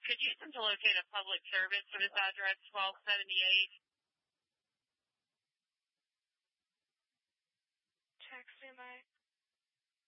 Could you attempt to locate a public service for this address, 1278? Check, standby.